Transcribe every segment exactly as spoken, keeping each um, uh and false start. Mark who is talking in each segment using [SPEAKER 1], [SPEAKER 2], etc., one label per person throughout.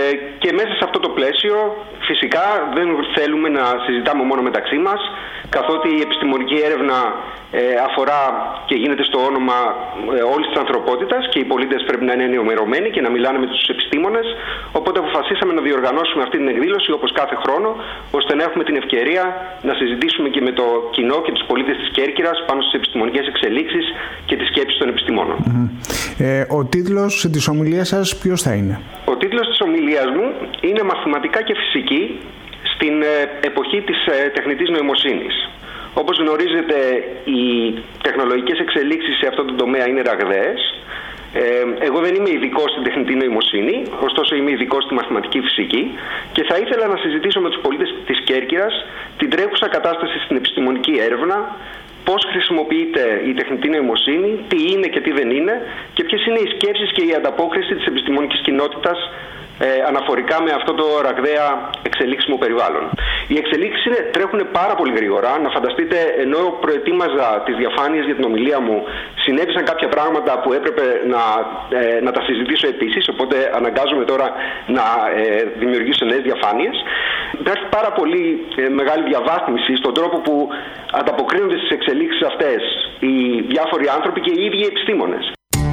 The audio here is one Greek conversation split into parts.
[SPEAKER 1] και μέσα σε αυτό το πλαίσιο φυσικά δεν θέλουμε να συζητάμε μόνο μεταξύ μας, καθότι η επιστημονική έρευνα ε, αφορά και γίνεται στο όνομα ε, όλης της ανθρωπότητας και οι πολίτες πρέπει να είναι ενημερωμένοι και να μιλάνε με τους επιστήμονες. Οπότε αποφασίσαμε να διοργανώσουμε αυτή την εκδήλωση όπως κάθε χρόνο, ώστε να έχουμε την ευκαιρία να συζητήσουμε και με το κοινό και τους πολίτες της Κέρκυρας πάνω στις επιστημονικές εξελίξεις και τις σκέψεις των επιστημόνων.
[SPEAKER 2] Mm-hmm. Ε, ο τίτλος της ομιλίας σας ποιος θα είναι?
[SPEAKER 1] Ο τίτλος της ομιλίας μου είναι «Μαθηματικά και φυσική στην εποχή της τεχνητής νοημοσύνης». Όπως γνωρίζετε, οι τεχνολογικές εξελίξεις σε αυτό το τομέα είναι ραγδαίες. Ε, εγώ δεν είμαι ειδικός στην τεχνητή νοημοσύνη, ωστόσο είμαι ειδικός στη μαθηματική φυσική και θα ήθελα να συζητήσω με τους πολίτες της Κέρκυρας την τρέχουσα κατάσταση στην επιστημονική έρευνα, πώς χρησιμοποιείται η τεχνητή νοημοσύνη, τι είναι και τι δεν είναι και ποιες είναι οι σκέψεις και η ανταπόκριση της επιστημονικής κοινότητας ε, αναφορικά με αυτό το ραγδαία εξελίξιμο περιβάλλον. Οι εξελίξεις είναι, τρέχουν πάρα πολύ γρήγορα. Να φανταστείτε, ενώ προετοίμαζα τις διαφάνειες για την ομιλία μου, συνέβησαν κάποια πράγματα που έπρεπε να, ε, να τα συζητήσω επίσης, οπότε αναγκάζομαι τώρα να ε, δημιουργήσω νέες διαφάνειες. Υπάρχει πάρα πολύ ε, μεγάλη διαβάθμιση στον τρόπο που ανταποκρίνονται στις εξελίξεις αυτές οι διάφοροι άνθρωποι και οι ίδιοι οι επιστήμονες.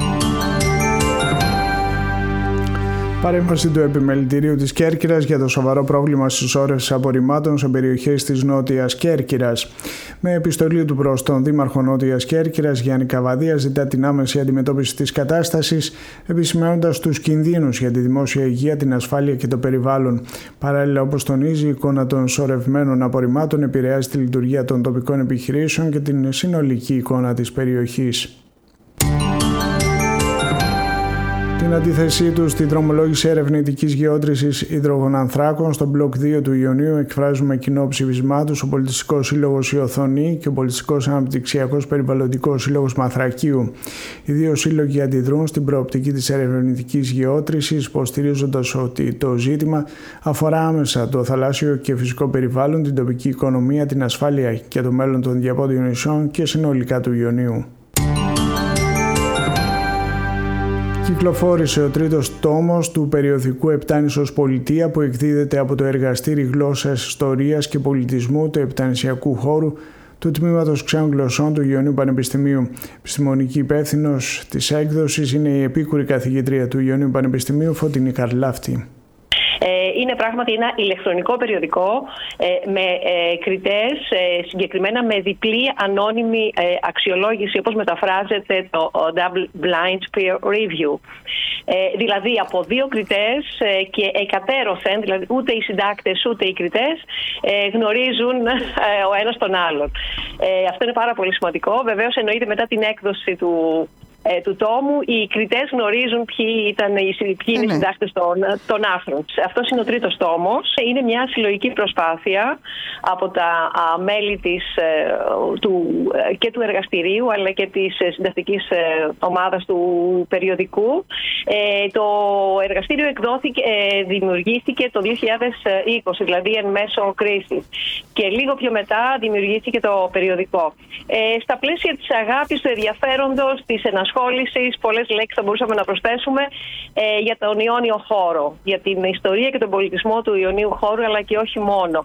[SPEAKER 2] Παρέμβαση του Επιμελητηρίου της Κέρκυρας για το σοβαρό πρόβλημα συσσόρευσης απορριμμάτων σε περιοχές της Νότιας Κέρκυρας. Με επιστολή του προς τον Δήμαρχο Νότιας Κέρκυρας, Γιάννη Καβαδία, ζητά την άμεση αντιμετώπιση της κατάστασης, επισημαίνοντας τους κινδύνους για τη δημόσια υγεία, την ασφάλεια και το περιβάλλον. Παράλληλα, όπως τονίζει, η εικόνα των σωρευμένων απορριμμάτων επηρεάζει τη λειτουργία των τοπικών επιχειρήσεων και την συνολική εικόνα της περιοχής. Την αντίθεσή του στη δρομολόγηση ερευνητικής γεώτρησης υδρογονανθράκων στο μπλοκ δύο του Ιωνίου εκφράζουν με κοινό ψηφισμά τους ο Πολιτιστικός Σύλλογος Ιωθωνή και ο Πολιτιστικός Αναπτυξιακός Περιβαλλοντικός Σύλλογος Μαθρακίου. Οι δύο σύλλογοι αντιδρούν στην προοπτική της ερευνητικής γεώτρησης, υποστηρίζοντας ότι το ζήτημα αφορά άμεσα το θαλάσσιο και φυσικό περιβάλλον, την τοπική οικονομία, την ασφάλεια και το μέλλον των διαπόντιων νησιών και συνολικά του Ιωνίου. Κυκλοφόρησε ο τρίτος τόμος του περιοδικού Επτάνησος Πολιτεία που εκδίδεται από το Εργαστήρι Γλώσσας, Ιστορίας και Πολιτισμού του Επτανησιακού Χώρου του Τμήματος Ξένων Γλωσσών του Ιωνίου Πανεπιστημίου. Επιστημονική υπεύθυνος της έκδοσης είναι η επίκουρη καθηγήτρια του Ιωνίου Πανεπιστημίου, Φωτεινή Καρλάφτη.
[SPEAKER 3] Είναι πράγματι ένα ηλεκτρονικό περιοδικό με κριτές, συγκεκριμένα με διπλή ανώνυμη αξιολόγηση, όπως μεταφράζεται το Double Blind Peer Review. Δηλαδή από δύο κριτές και εκατέρωθεν, δηλαδή ούτε οι συντάκτες ούτε οι κριτές γνωρίζουν ο ένας τον άλλον. Αυτό είναι πάρα πολύ σημαντικό. Βεβαίως εννοείται μετά την έκδοση του του τόμου, οι κριτές γνωρίζουν ποιοι, ήταν, ποιοι είναι οι συντάκτες των, των άρθρων. Αυτός είναι ο τρίτος τόμος. Είναι μια συλλογική προσπάθεια από τα α, μέλη της, του, και του εργαστηρίου αλλά και της συντακτικής ομάδας του περιοδικού. Ε, το εργαστήριο εκδόθηκε, ε, δημιουργήθηκε το δύο χιλιάδες είκοσι, δηλαδή εν μέσω κρίσης. Και λίγο πιο μετά δημιουργήθηκε το περιοδικό. Ε, στα πλαίσια της αγάπης, του ενδιαφέροντος, της ενασχόλησης, πολλές λέξεις θα μπορούσαμε να προσθέσουμε ε, για τον Ιόνιο χώρο, για την ιστορία και τον πολιτισμό του Ιωνίου χώρου, αλλά και όχι μόνο.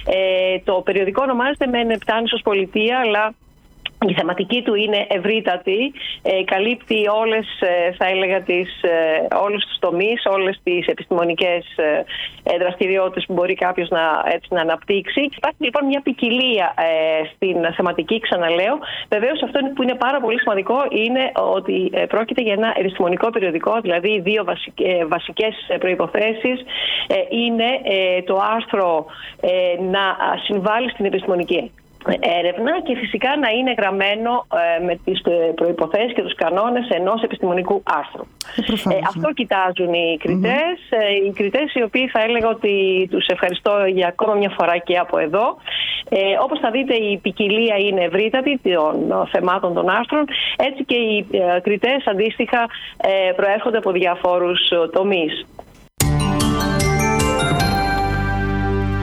[SPEAKER 3] Ε, το περιοδικό ονομάζεται μεν Επτάνησος Πολιτεία, αλλά η θεματική του είναι ευρύτατη, ε, καλύπτει όλες, ε, θα έλεγα, τις, ε, όλους τους τομείς, όλες τις επιστημονικές ε, δραστηριότητες που μπορεί κάποιος να, έτσι, να αναπτύξει. Υπάρχει λοιπόν μια ποικιλία ε, στην θεματική, ξαναλέω. Βεβαίως αυτό που είναι πάρα πολύ σημαντικό είναι ότι ε, πρόκειται για ένα επιστημονικό περιοδικό, δηλαδή οι δύο βασικές, βασικές προϋποθέσεις ε, είναι ε, το άρθρο ε, να συμβάλλει στην επιστημονική έρευνα και φυσικά να είναι γραμμένο ε, με τις προϋποθέσεις και τους κανόνες ενός επιστημονικού άρθρου. Ε, αυτό κοιτάζουν οι κριτές. Mm-hmm. Ε, οι κριτές οι οποίοι θα έλεγα ότι τους ευχαριστώ για ακόμα μια φορά και από εδώ. Ε, όπως θα δείτε, η ποικιλία είναι ευρύτατη των θεμάτων των άρθρων. Έτσι και οι ε, κριτές αντίστοιχα ε, προέρχονται από διαφόρους τομείς.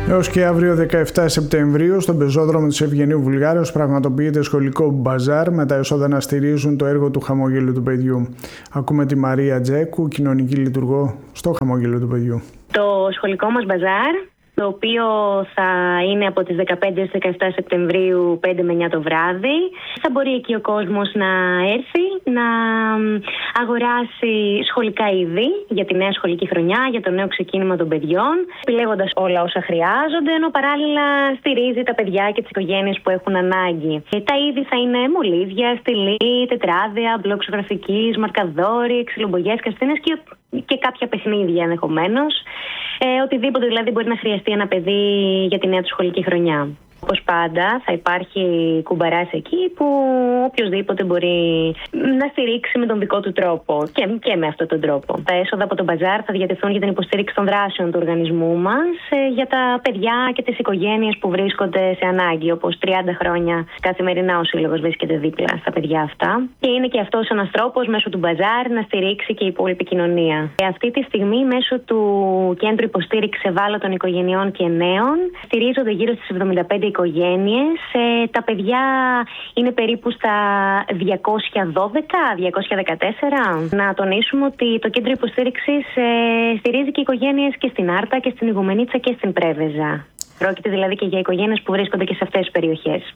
[SPEAKER 2] Έως και αύριο δεκαεφτά Σεπτεμβρίου στον πεζόδρομο της Ευγενίου Βουλγάριος πραγματοποιείται σχολικό μπαζάρ με τα έσοδα να στηρίζουν το έργο του Χαμόγελου του Παιδιού. Ακούμε τη Μαρία Τζέκου, κοινωνική λειτουργό στο Χαμόγελο του Παιδιού.
[SPEAKER 4] Το σχολικό μας μπαζάρ, το οποίο θα είναι από τις δεκαπέντε έως δεκαεφτά Σεπτεμβρίου πέντε με εννιά το βράδυ. Θα μπορεί εκεί ο κόσμος να έρθει, να αγοράσει σχολικά είδη για τη νέα σχολική χρονιά, για το νέο ξεκίνημα των παιδιών, επιλέγοντας όλα όσα χρειάζονται, ενώ παράλληλα στηρίζει τα παιδιά και τις οικογένειες που έχουν ανάγκη. Τα είδη θα είναι μολύβια, στυλί, τετράδια, μπλοκ ζωγραφικής, μαρκαδόροι, ξυλομπογιές, καστίνες και, και κάποια παιχνίδια ενδεχομένως. Ε, οτιδήποτε δηλαδή μπορεί να χρειαστεί ένα παιδί για τη νέα του σχολική χρονιά. Όπως πάντα θα υπάρχει κουμπαράς εκεί που οποιοδήποτε μπορεί να στηρίξει με τον δικό του τρόπο και, και με αυτόν τον τρόπο. Τα έσοδα από τον μπαζάρ θα διατεθούν για την υποστήριξη των δράσεων του οργανισμού μας ε, για τα παιδιά και τις οικογένειες που βρίσκονται σε ανάγκη, όπως τριάντα χρόνια καθημερινά ο Σύλλογος βρίσκεται δίπλα στα παιδιά αυτά. Και είναι και αυτός ένας τρόπος μέσω του μπαζάρ να στηρίξει και η υπόλοιπη κοινωνία. Ε, αυτή τη στιγμή μέσω του Κέντρου Υποστήριξης Ευάλωτων Οικογενειών και Νέων στηρίζονται γύρω στις εβδομήντα πέντε οικογένειες. Ε, τα παιδιά είναι περίπου στα διακόσια δώδεκα διακόσια δεκατέσσερα. Να τονίσουμε ότι το Κέντρο Υποστήριξης ε, στηρίζει και οικογένειες και στην Άρτα και στην Ιγουμενίτσα και στην Πρέβεζα. Πρόκειται δηλαδή και για οικογένειες που βρίσκονται και σε αυτές τις περιοχές.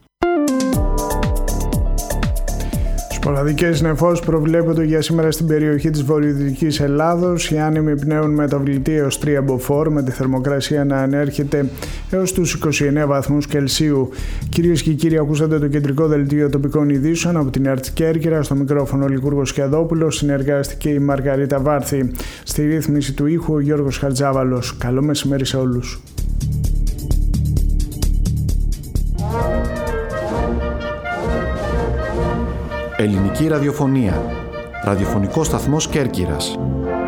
[SPEAKER 2] Σποραδικές νεφώσεις προβλέπονται για σήμερα στην περιοχή της βορειοδυτικής Ελλάδος. Οι άνεμοι πνέουν μεταβλητή έως τρία μποφόρ, με τη θερμοκρασία να ανέρχεται έως τους είκοσι εννέα βαθμούς Κελσίου. Κυρίες και κύριοι, ακούσατε το κεντρικό δελτίο τοπικών ειδήσεων από την ΕΡΤ Κέρκυρα. Στο μικρόφωνο Λικούργος Κιαδόπουλος, συνεργάστηκε η Μαργαρίτα Βάρθη. Στη ρύθμιση του ήχου ο Γιώργος Χατζάβαλος. Καλό μεσημέρι σε όλους.
[SPEAKER 5] Ελληνική ραδιοφωνία. Ραδιοφωνικός σταθμός Κέρκυρας.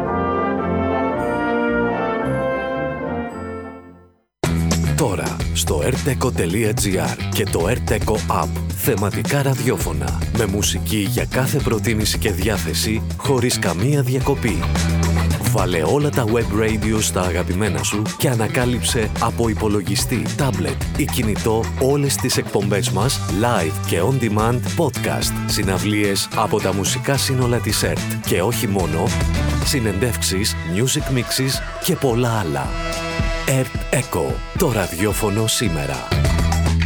[SPEAKER 6] Τώρα στο ερτεκο τελεία τζι άρ και το ερτεκο App. Θεματικά ραδιόφωνα με μουσική για κάθε προτίμηση και διάθεση χωρίς καμία διακοπή. Βάλε όλα τα web radio στα αγαπημένα σου και ανακάλυψε από υπολογιστή, tablet ή κινητό όλες τις εκπομπές μας live και on demand podcast, συναυλίες από τα μουσικά σύνολα της ΕΡΤ και όχι μόνο, συνεντεύξεις, music mixes και πολλά άλλα. ΕΡΤ Echo, το ραδιόφωνο σήμερα.